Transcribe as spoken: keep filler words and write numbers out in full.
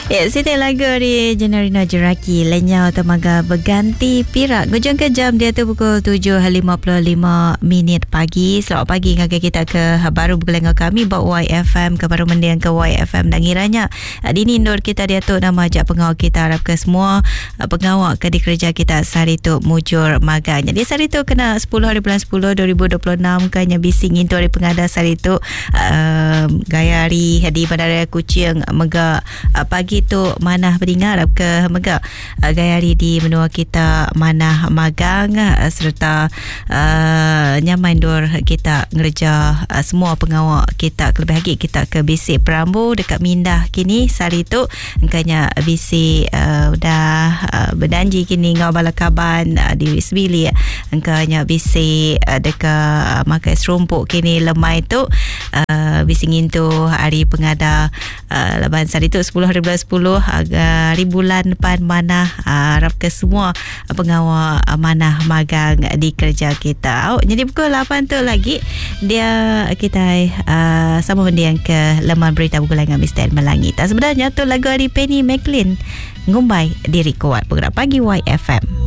Ya, siti lagu di Jenarina Jeraki Lenyau Temaga berganti pirak. Gujung ke jam dia tu pukul tujuh lima puluh lima minit pagi. Selamat pagi ngagak kita ke baru bergelengah kami bawa Y F M ke baru mendiang ke Y F M dan ngiranya dini indur kita dia tu nama ajak pengawal kita harap ke semua pengawal ke di kerja kita sehari tu mujur magang. Jadi sehari tu kena sepuluh hari bulan sepuluh dua ribu dua puluh enam kanya bising itu hari pengada sehari tu uh, gaya hari di Bandara Kuching mega uh, pagi tu manah beringat ke mega uh, gaya hari di menua kita manah magang uh, serta uh, nyaman dur kita ngerja uh, semua pengawal kita kelebih lagi kita ke bisik Perambu dekat Mindah kini sehari tu engkanya bisik uh, dah uh, berdanji kini ngau balakaban uh, di Wisbili engkanya bisik uh, dekat uh, makai serumpuk kini lemai tu uh, bising itu hari pengada uh, leban sehari tu sepuluh hari bulan sepuluh hari bulan depan manah uh, harap ke semua pengawal uh, manah magang di kerja kita. Oh, jadi pukul lapan tu lagi dia kita uh, sama benda yang ke laman berita bergulangan Mister Melangit. Sebenarnya tu lagu dari Penny McLean Ngumbai diri kuat bergerak pagi Y F M.